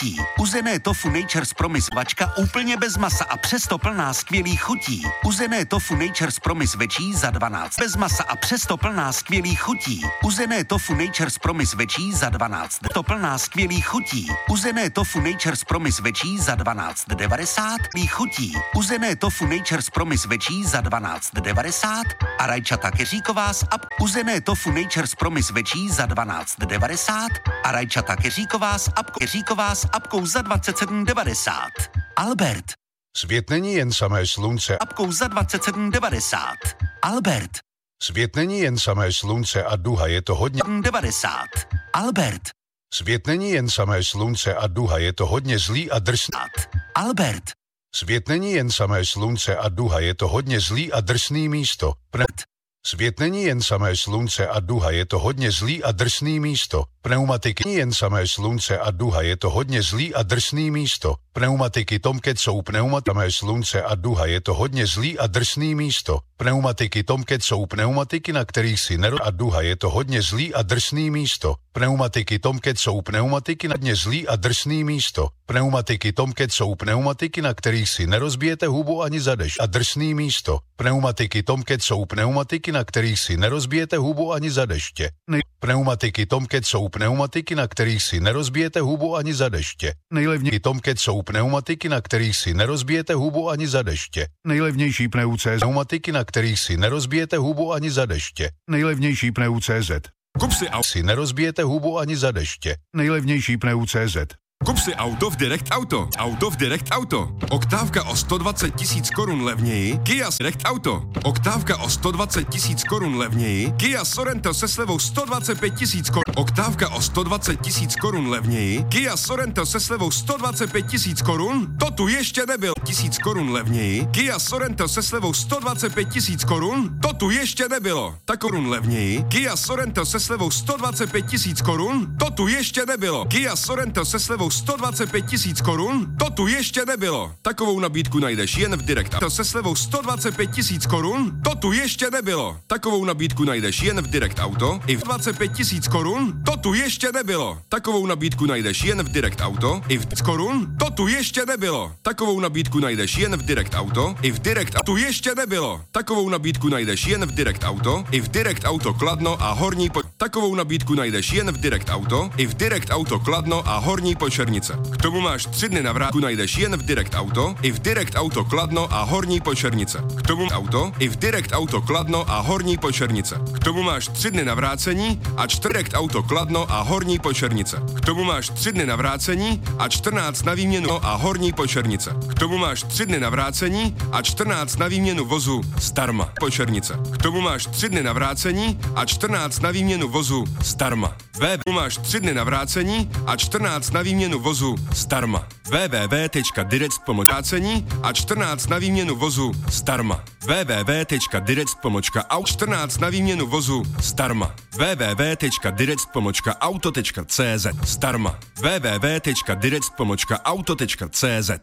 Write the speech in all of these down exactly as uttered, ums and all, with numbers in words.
chutí. Uzené tofu Nature's Promise vačka úplně bez masa a přesto plná skvělých chutí. Uzené tofu Nature's Promise večí za dvanáct. Bez masa a přesto plná skvělých chutí. Uzené tofu Nature's Promise večí za dvanáct. To plná skvělých chutí. Uzené tofu Nature's Promise večí za dvanáct devadesát. Chutí. Uzené tofu Nature's Promise večí za dvanáct devadesát a rajčata keříková s ap. Uzené tofu Nature's Promise večí za dvanáct devadesát a rajčata keříková s ap. Keříková s apkou za dvacet sedm devadesát. Albert. Svět není jen samé slunce. Apkou za dvacet sedm devadesát. Albert. Svět není jen samé slunce a duha, je to hodně devadesát. Albert. Svět není jen samé slunce a duha, je to hodně zlý a drsný. Albert. Svět není jen samé slunce a duha, je to hodně zlý a drsný místo. Pr- Svět není jen samé slunce a duha, je to hodně zlý a drsný místo. Pneumatiky není jen samé slunce a duha, je to hodně zlý a drsný místo. Pneumatiky Tomcat jsou pneumat samé slunce a duha, je to hodně zlý a drsný místo. Pneumatiky Tomcat jsou pneumatiky, na kterých si nero a duha, je to hodně zlý a drsný místo. Pneumatiky Tomcat jsou pneumatiky, na hodně zlý a drsný místo. Pneumatiky Tomcat jsou pneumatiky, na kterých si nerozbijete hubu ani zadeš a drsný místo. Pneumatiky Tomcat jsou pneumatiky, na kterých si nerozbijete hubu ani za deště. Nej- Pneumatiky Tomcat jsou pneumatiky, na kterých si nerozbijete hubu ani za deště. Nejlevnější Tomcat jsou pneumatiky, na kterých si nerozbijete hubu ani za deště. Nejlevnější pneu C Z pneumatiky, na kterých si nerozbijete hubu ani za deště. Nejlevnější pneu C Z. Kup si auto. Si nerozbijete hubu ani za deště. Nejlevnější pneu C Z. Kup si auto v Direct Auto. Auto v Direct Auto. Oktávka o sto dvacet tisíc korun levněji. Kia Direct Auto. Oktávka o sto dvacet tisíc korun levněji. Kia Sorento se slevou sto dvacet pět tisíc korun. Oktávka o sto dvacet tisíc korun levněji. Kia Sorento se slevou sto dvacet pět tisíc korun. To tu ještě nebyl. Tisíc korun levněji. Kia Sorento se slevou sto dvacet pět tisíc korun. To tu ještě nebylo. Tak korun levněji. Kia Sorento se slevou sto dvacet pět tisíc korun. To tu ještě nebylo. Kia Sorento se slevou sto dvacet pět tisíc korun? To tu ještě nebylo. Takovou nabídku najdeš jen v Direct Auto se slevou sto dvacet pět tisíc korun? To tu ještě nebylo. Takovou nabídku najdeš jen v Direct Auto i v dvacet pět tisíc korun? To tu ještě nebylo. Takovou nabídku najdeš jen v Direct Auto i v korun? To tu ještě nebylo. Takovou nabídku najdeš jen v Direct Auto i v Direct Auto. Tu ještě nebylo. Takovou nabídku najdeš jen v Direct Auto i v Direct Auto Kladno a Horní po... Takovou nabídku najdeš jen v Direct Auto i v Direct Auto Kladno a Horní Počernice. K tomu máš tři dny na vrátku, najdeš jen v Direct Auto i v Direct Auto Kladno a Horní Počernice. K tomu auto i v Direct Auto Kladno a Horní Počernice. K tomu máš tři dny na vrácení a čtyři Auto Kladno a Horní Počernice. K tomu máš tři dny na vrácení a čtrnáct na výměnu a Horní Počernice. K tomu máš tři dny na vrácení a čtrnáct na výměnu vozu zdarma. Počernice. K tomu máš tři dny na vrácení a čtrnáct na výměnu vozu zdarma. V máš tři dny na vrácení a čtrnáct na výměnu vozu zdarma. w w w tečka direct pomlčka vrácení a čtrnáct na výměnu vozu zdarma. w w w tečka direct pomlčka auto čtrnáct na výměnu vozu zdarma. w w w tečka direct pomlčka auto tečka c z zdarma. w w w tečka direct pomlčka auto tečka c z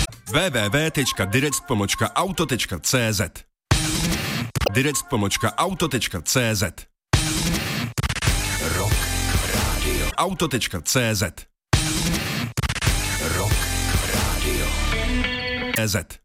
w w w tečka direct pomlčka auto tečka c z direct pomlčka auto tečka c z Rock Radio. auto tečka c z Rock Radio. C Z